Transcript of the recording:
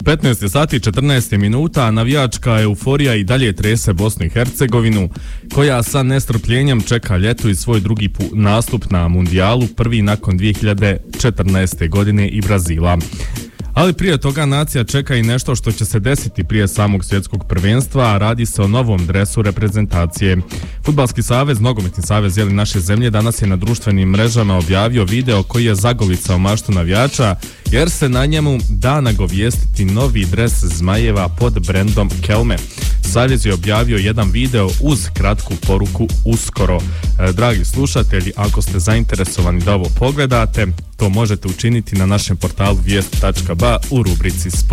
15 sati 14 minuta, navijačka euforija i dalje trese Bosnu i Hercegovinu, koja sa nestrpljenjem čeka ljeto i svoj drugi nastup na mundijalu, prvi nakon 2014. godine i Brazila. Ali prije toga nacija čeka i nešto što će se desiti prije samog svjetskog prvenstva, a radi se o novom dresu reprezentacije. Fudbalski savez, nogometni savez naše zemlje, danas je na društvenim mrežama objavio video koji je zagovicao maštu navijača, jer se na njemu da nagovijestiti novi dres zmajeva pod brendom Kelme. Savez je objavio jedan video uz kratku poruku uskoro. Dragi slušatelji, ako ste zainteresovani da ovo pogledate, to možete učiniti na našem portalu vijest.ba u rubrici Sport.